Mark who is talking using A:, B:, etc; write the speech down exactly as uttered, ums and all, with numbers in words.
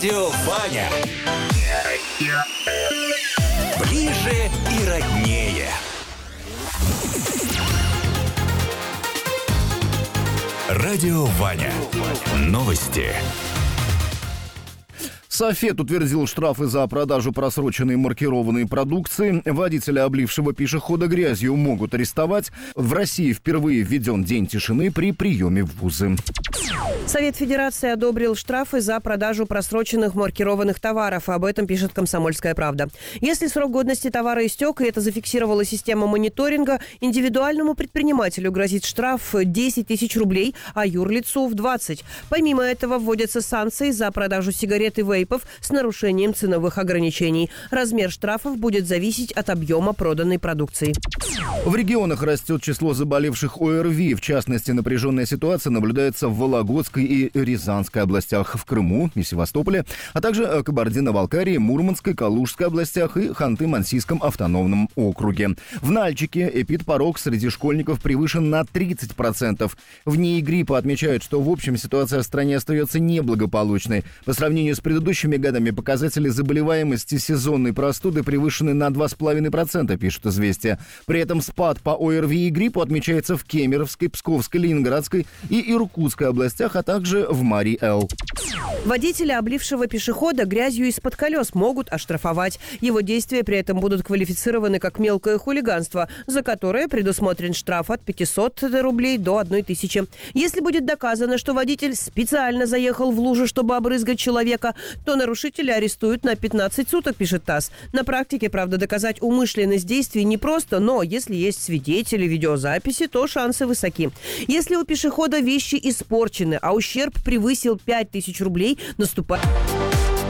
A: Радио Ваня. Ближе и роднее. Радио Ваня. Новости.
B: Софет утвердил штрафы за продажу просроченной маркированной продукции. Водителя, облившего пешехода грязью, могут арестовать. В России впервые введен день тишины при приеме в вузы.
C: Совет Федерации одобрил штрафы за продажу просроченных маркированных товаров. Об этом пишет «Комсомольская правда». Если срок годности товара истек, и это зафиксировала система мониторинга, индивидуальному предпринимателю грозит штраф десять тысяч рублей, а юрлицу в двадцать. Помимо этого вводятся санкции за продажу сигарет и вейпов с нарушением ценовых ограничений. Размер штрафов будет зависеть от объема проданной продукции.
B: В регионах растет число заболевших ОРВИ. В частности, напряженная ситуация наблюдается в Вологодской и Рязанской областях, в Крыму и Севастополе, а также Кабардино-Балкарии, Мурманской, Калужской областях и Ханты-Мансийском автономном округе. В Нальчике эпидпорог среди школьников превышен на тридцать процентов. В НИИ гриппа отмечают, что в общем ситуация в стране остается неблагополучной. По сравнению с предыдущими годами показатели заболеваемости сезонной простуды превышены на два с половиной процента, пишут «Известия». При этом спад по ОРВИ и гриппу отмечается в Кемеровской, Псковской, Ленинградской и Иркутской областях, а также в Марий-Эл.
C: Водителя, облившего пешехода грязью из-под колес, могут оштрафовать. Его действия при этом будут квалифицированы как мелкое хулиганство, за которое предусмотрен штраф от пятисот рублей до одной тысячи. Если будет доказано, что водитель специально заехал в лужу, чтобы обрызгать человека, то нарушителя арестуют на пятнадцать суток, пишет ТАСС. На практике, правда, доказать умышленность действий непросто, но если есть свидетели, видеозаписи, то шансы высоки. Если у пешехода вещи испорчены, а ущерб превысил пять тысяч рублей, наступает...